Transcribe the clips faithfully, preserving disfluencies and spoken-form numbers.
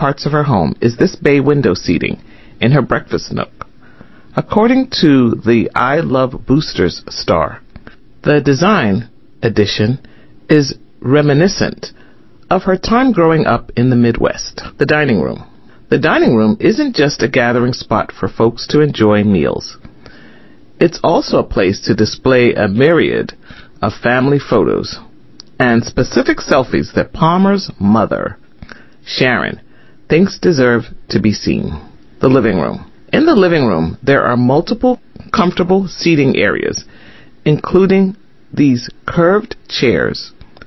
parts of her home is this bay window seating in her breakfast nook. According to the I Love Boosters star, the design edition is reminiscent of her time growing up in the Midwest. The dining room. The dining room isn't just a gathering spot for folks to enjoy meals. It's also a place to display a myriad of family photos and specific selfies that Palmer's mother, Sharon, thinks deserve to be seen. The living room. In the living room, there are multiple comfortable seating areas, including these curved chairs,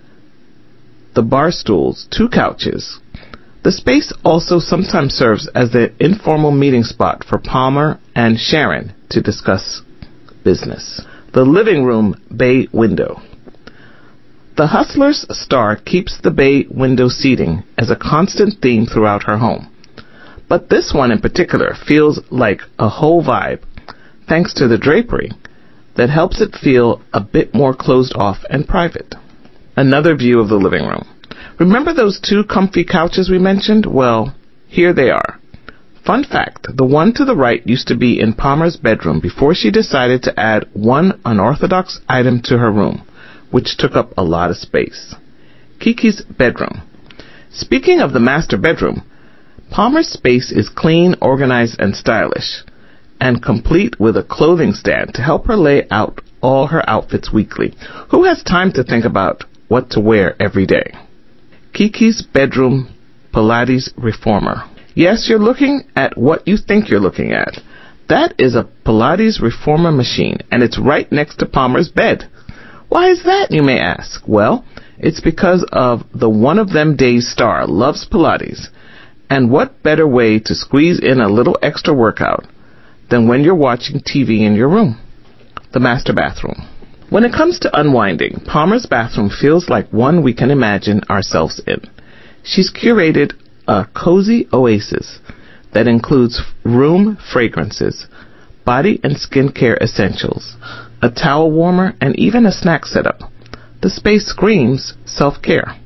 the bar stools, two couches. The space also sometimes serves as the informal meeting spot for Palmer and Sharon to discuss business. The living room bay window. The Hustlers star keeps the bay window seating as a constant theme throughout her home. But this one in particular feels like a whole vibe, thanks to the drapery that helps it feel a bit more closed off and private. Another view of the living room. Remember those two comfy couches we mentioned? Well, here they are. Fun fact, the one to the right used to be in Palmer's bedroom before she decided to add one unorthodox item to her room, which took up a lot of space. Kiki's bedroom. Speaking of the master bedroom, Palmer's space is clean, organized, and stylish, and complete with a clothing stand to help her lay out all her outfits weekly. Who has time to think about what to wear every day? Kiki's bedroom Pilates reformer. Yes, you're looking at what you think you're looking at. That is a Pilates reformer machine, and it's right next to Palmer's bed. Why is that, you may ask? Well, it's because of the One of Them Days star loves Pilates, and what better way to squeeze in a little extra workout than when you're watching T V in your room? The master bathroom. When it comes to unwinding, Palmer's bathroom feels like one we can imagine ourselves in. She's curated a cozy oasis that includes room fragrances, body and skincare essentials, a towel warmer, and even a snack setup. The space screams self-care.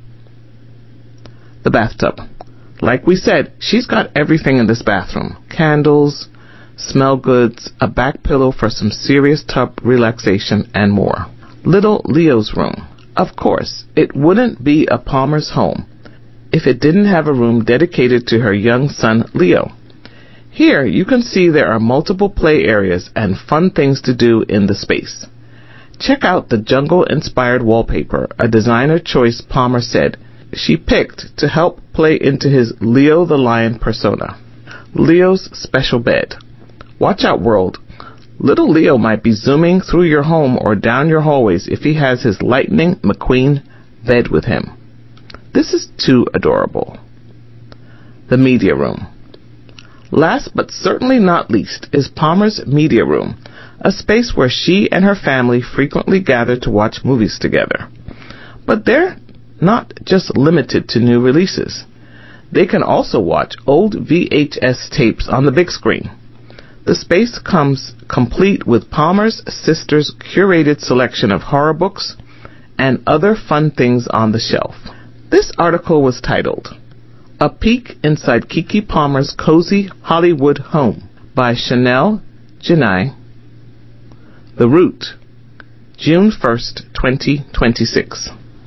The bathtub. Like we said, she's got everything in this bathroom. Candles, smell goods, a back pillow for some serious tub relaxation, and more. Little Leo's room. Of course, it wouldn't be a Palmer's home if it didn't have a room dedicated to her young son, Leo. Here, you can see there are multiple play areas and fun things to do in the space. Check out the jungle-inspired wallpaper, a designer choice Palmer said she picked to help play into his Leo the Lion persona. Leo's special bed. Watch out, world. Little Leo might be zooming through your home or down your hallways if he has his Lightning McQueen bed with him. This is too adorable. The media room. Last but certainly not least is Palmer's media room, a space where she and her family frequently gather to watch movies together. But they're not just limited to new releases. They can also watch old V H S tapes on the big screen. The space comes complete with Palmer's sister's curated selection of horror books and other fun things on the shelf. This article was titled, A Peek Inside Keke Palmer's Cozy Hollywood Home by Chanel Janai. The Root, June first, twenty twenty-six.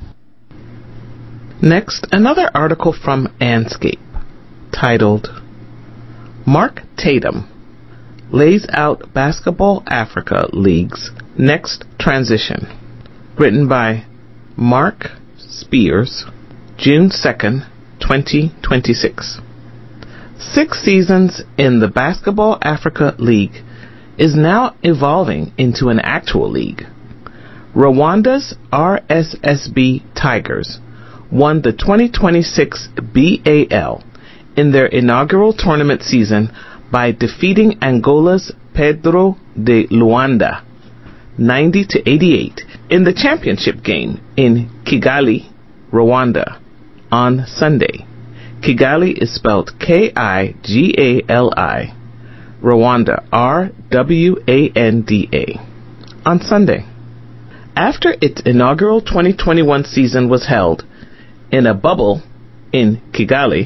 Next, another article from Anscape, titled, Mark Tatum Lays Out Basketball Africa League's Next Transition, written by Mark Spears, June second, twenty twenty-six. Six seasons in the Basketball Africa League is now evolving into an actual league. Rwanda's R S S B Tigers won the twenty twenty-six B A L in their inaugural tournament season by defeating Angola's Pedro de Luanda ninety to eighty-eight in the championship game in Kigali, Rwanda, on Sunday. Kigali is spelled K I G A L I, Rwanda R W A N D A, on Sunday. After its inaugural twenty twenty-one season was held in a bubble in Kigali,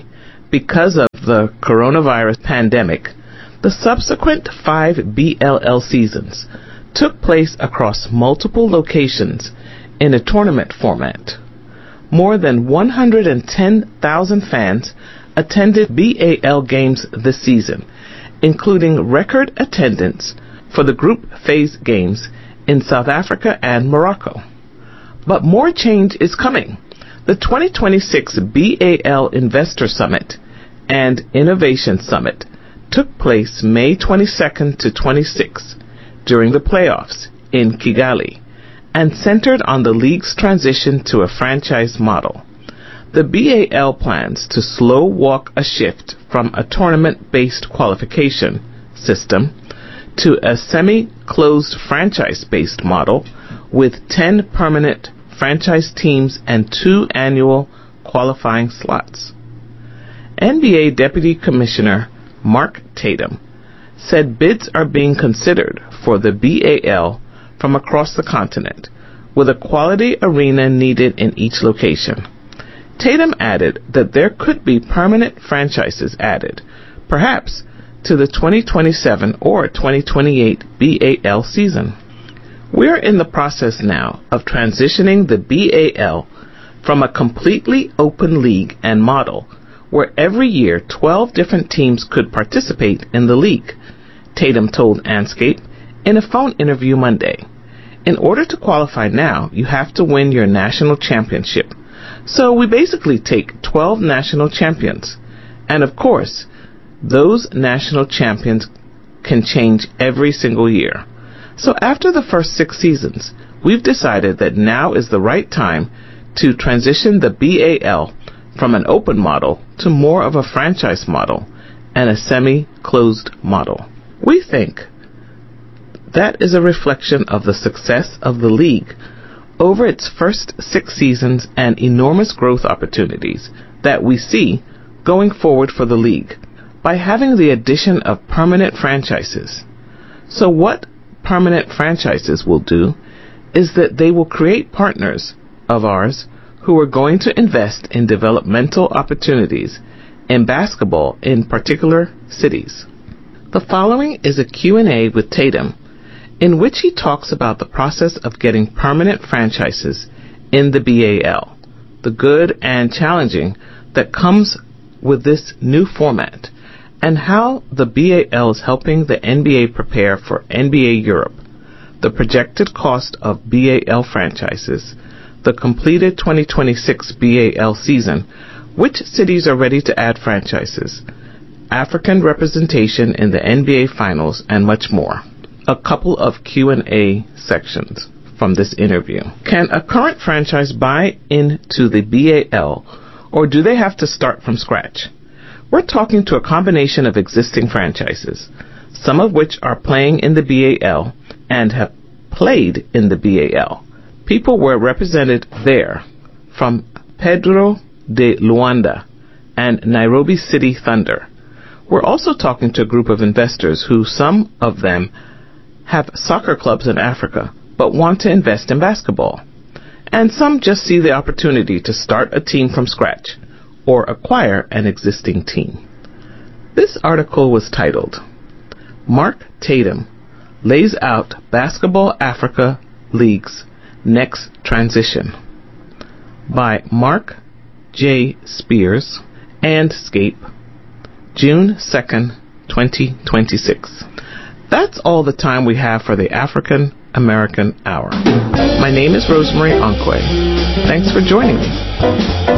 Because of the coronavirus pandemic, the subsequent five B L L seasons took place across multiple locations in a tournament format. More than one hundred ten thousand fans attended B A L games this season, including record attendance for the group phase games in South Africa and Morocco. But more change is coming. The twenty twenty-six B A L Investor Summit and Innovation Summit took place May twenty-second to twenty-sixth during the playoffs in Kigali and centered on the league's transition to a franchise model. The B A L plans to slow walk a shift from a tournament-based qualification system to a semi-closed franchise-based model with ten permanent franchise teams and two annual qualifying slots. N B A Deputy Commissioner Mark Tatum said bids are being considered for the B A L from across the continent, with a quality arena needed in each location. Tatum added that there could be permanent franchises added, perhaps to the twenty twenty-seven or twenty twenty-eight B A L season. We're in the process now of transitioning the B A L from a completely open league and model where every year twelve different teams could participate in the league, Tatum told Anscape in a phone interview Monday. In order to qualify now, you have to win your national championship. So we basically take twelve national champions. And of course, those national champions can change every single year. So after the first six seasons, we've decided that now is the right time to transition the B A L from an open model to more of a franchise model and a semi-closed model. We think that is a reflection of the success of the league over its first six seasons and enormous growth opportunities that we see going forward for the league by having the addition of permanent franchises. So what permanent franchises will do is that they will create partners of ours who are going to invest in developmental opportunities in basketball in particular cities. The following is a Q and A with Tatum, in which he talks about the process of getting permanent franchises in the B A L, the good and challenging that comes with this new format, and how the B A L is helping the N B A prepare for N B A Europe, the projected cost of B A L franchises, the completed twenty twenty-six B A L season, which cities are ready to add franchises, African representation in the N B A Finals, and much more. A couple of Q and A sections from this interview. Can a current franchise buy into the B A L, or do they have to start from scratch? We're talking to a combination of existing franchises, some of which are playing in the B A L and have played in the B A L. People were represented there, from Pedro de Luanda and Nairobi City Thunder. We're also talking to a group of investors who, some of them, have soccer clubs in Africa but want to invest in basketball. And some just see the opportunity to start a team from scratch or acquire an existing team. This article was titled, Mark Tatum Lays Out Basketball Africa League's Next Transition, by Mark J. Spears, Anscape, June second, twenty twenty-six. That's all the time we have for the African American Hour. My name is Rosemary Onkwe. Thanks for joining me.